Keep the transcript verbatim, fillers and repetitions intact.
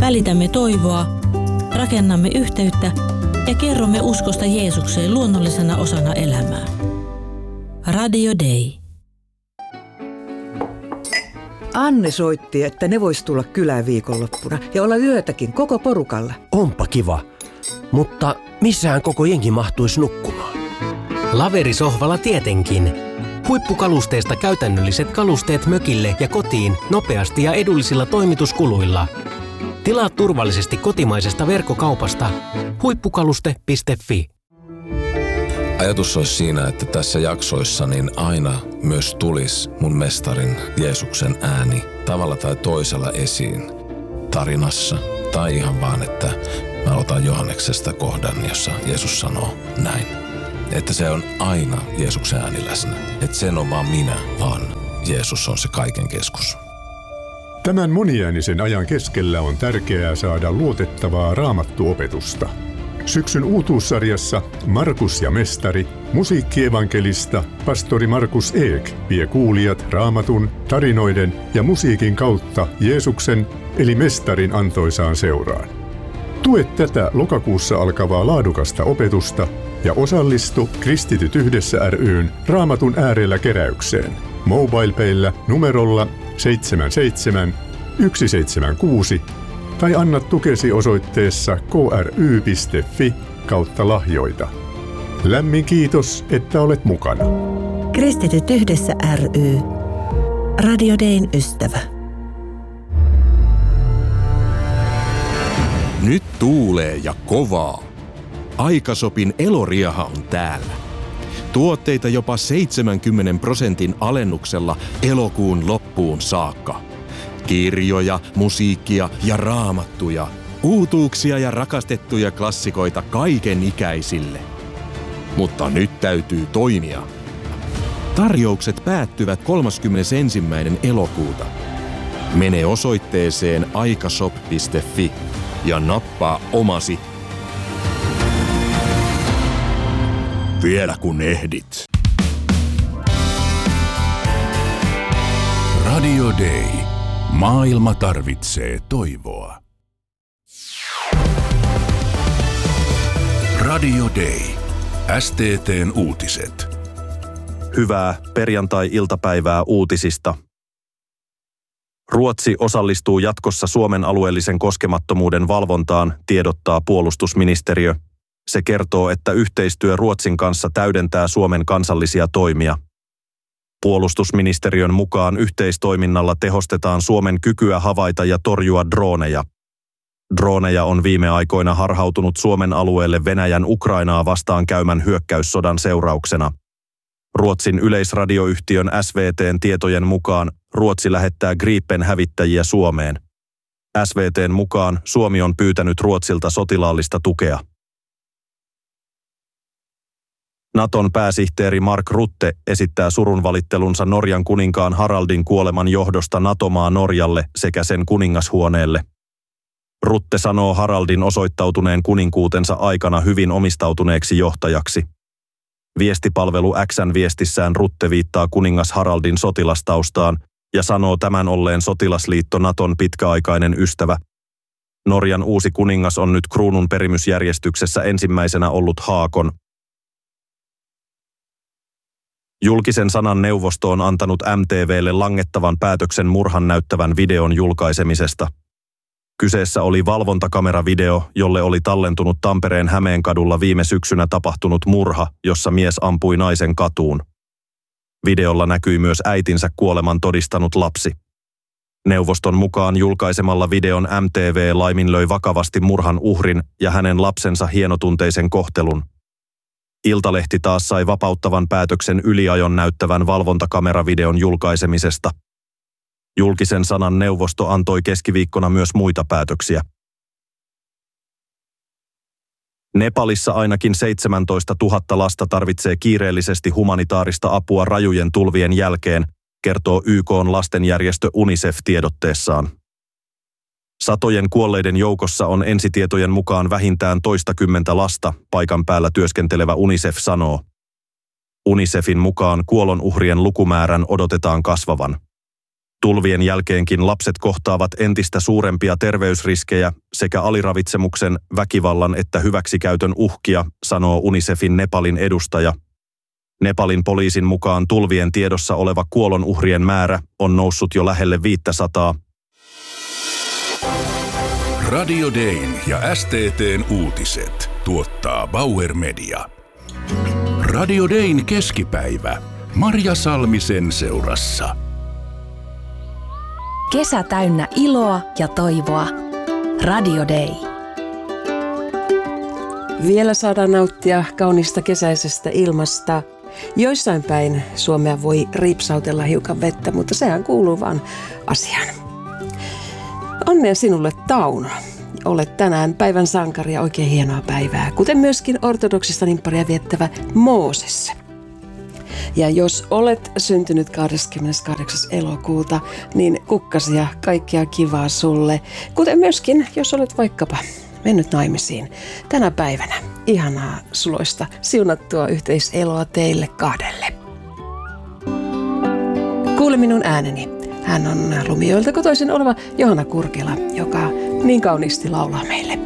Välitämme toivoa, rakennamme yhteyttä ja kerromme uskosta Jeesukseen luonnollisena osana elämää. Radio Day. Anne soitti, että ne vois tulla kylään viikonloppuna ja olla yötäkin koko porukalla. Onpa kiva, mutta missähän koko jengi mahtuisi nukkumaan? Laverisohvalla tietenkin. Huippukalusteista käytännölliset kalusteet mökille ja kotiin nopeasti ja edullisilla toimituskuluilla. Tilaa turvallisesti kotimaisesta verkkokaupasta huippukaluste piste fi. Ajatus olisi siinä, että tässä jaksoissa niin aina myös tulisi mun mestarin Jeesuksen ääni tavalla tai toisella esiin tarinassa. Tai ihan vaan, että mä otan Johanneksesta kohdan, jossa Jeesus sanoo näin. Että se on aina Jeesuksen ääni läsnä. Että sen on vaan minä, vaan Jeesus on se kaiken keskus. Tämän moniäänisen ajan keskellä on tärkeää saada luotettavaa raamattuopetusta. Syksyn uutuussarjassa Markus ja mestari, musiikkievankelista, pastori Markus Eek vie kuulijat raamatun, tarinoiden ja musiikin kautta Jeesuksen eli mestarin antoisaan seuraan. Tue tätä lokakuussa alkavaa laadukasta opetusta ja osallistu Kristityt yhdessä ry:n Raamatun äärellä keräykseen. MobilePayllä numerolla seitsemän seitsemän yksi seitsemän kuusi tai anna tukesi osoitteessa kry piste fi kautta lahjoita. Lämmin kiitos, että olet mukana. Kristityt yhdessä ry. Radio Dayn ystävä. Nyt tuulee ja kovaa. Aikasopin Eloriaha on täällä. Tuotteita jopa seitsemänkymmenen prosentin alennuksella elokuun loppuun saakka. Kirjoja, musiikkia ja raamattuja. Uutuuksia ja rakastettuja klassikoita kaiken ikäisille. Mutta nyt täytyy toimia. Tarjoukset päättyvät kolmaskymmenesensimmäinen elokuuta. Mene osoitteeseen aikashop piste fi ja nappaa omasi. Vielä kun ehdit. Radio Day. Maailma tarvitsee toivoa. Radio Day. S T T:n uutiset. Hyvää perjantai-iltapäivää uutisista. Ruotsi osallistuu jatkossa Suomen alueellisen koskemattomuuden valvontaan, tiedottaa puolustusministeriö. Se kertoo, että yhteistyö Ruotsin kanssa täydentää Suomen kansallisia toimia. Puolustusministeriön mukaan yhteistoiminnalla tehostetaan Suomen kykyä havaita ja torjua drooneja. Drooneja on viime aikoina harhautunut Suomen alueelle Venäjän Ukrainaa vastaan käymän hyökkäyssodan seurauksena. Ruotsin yleisradioyhtiön S V T:n tietojen mukaan Ruotsi lähettää Gripen-hävittäjiä Suomeen. S V T:n mukaan Suomi on pyytänyt Ruotsilta sotilaallista tukea. Naton pääsihteeri Mark Rutte esittää surunvalittelunsa Norjan kuninkaan Haraldin kuoleman johdosta NATO-maa Norjalle sekä sen kuningashuoneelle. Rutte sanoo Haraldin osoittautuneen kuninkuutensa aikana hyvin omistautuneeksi johtajaksi. Viestipalvelu X:n viestissään Rutte viittaa kuningas Haraldin sotilastaustaan ja sanoo tämän olleen sotilasliitto Naton pitkäaikainen ystävä. Norjan uusi kuningas on nyt kruunun perimysjärjestyksessä ensimmäisenä ollut Haakon. Julkisen sanan neuvosto on antanut M T V:lle langettavan päätöksen murhan näyttävän videon julkaisemisesta. Kyseessä oli valvontakameravideo, jolle oli tallentunut Tampereen Hämeenkadulla viime syksynä tapahtunut murha, jossa mies ampui naisen katuun. Videolla näkyi myös äitinsä kuoleman todistanut lapsi. Neuvoston mukaan julkaisemalla videon M T V laiminlöi vakavasti murhan uhrin ja hänen lapsensa hienotunteisen kohtelun. Iltalehti taas sai vapauttavan päätöksen yliajon näyttävän valvontakameravideon julkaisemisesta. Julkisen sanan neuvosto antoi keskiviikkona myös muita päätöksiä. Nepalissa ainakin seitsemäntoista tuhatta lasta tarvitsee kiireellisesti humanitaarista apua rajujen tulvien jälkeen, kertoo Y K:n lastenjärjestö UNICEF tiedotteessaan. Satojen kuolleiden joukossa on ensitietojen mukaan vähintään toistakymmentä lasta, paikan päällä työskentelevä UNICEF sanoo. UNICEFin mukaan kuolonuhrien lukumäärän odotetaan kasvavan. Tulvien jälkeenkin lapset kohtaavat entistä suurempia terveysriskejä sekä aliravitsemuksen, väkivallan että hyväksikäytön uhkia, sanoo UNICEFin Nepalin edustaja. Nepalin poliisin mukaan tulvien tiedossa oleva kuolonuhrien määrä on noussut jo lähelle viisisataa. Radio Dayn ja S T T:n uutiset tuottaa Bauer Media. Radio Dayn keskipäivä. Marja Salmisen seurassa. Kesä täynnä iloa ja toivoa. Radio Day. Vielä saadaan nauttia kaunista kesäisestä ilmasta. Joissain päin Suomea voi riipsautella hiukan vettä, mutta sehän kuuluu vaan asiaan. Onnea sinulle, Tauno. Olet tänään päivän sankari ja oikein hienoa päivää, kuten myöskin ortodoksista nimpparia viettävä Mooses. Ja jos olet syntynyt kahdeskymmeneskahdeksas elokuuta, niin kukkasia kaikkea kivaa sulle, kuten myöskin jos olet vaikkapa mennyt naimisiin tänä päivänä. Ihanaa suloista, siunattua yhteiseloa teille kahdelle. Kuule minun ääneni. Hän on Lumijoelta kotoisin oleva Johanna Kurkela, joka niin kauniisti laulaa meille.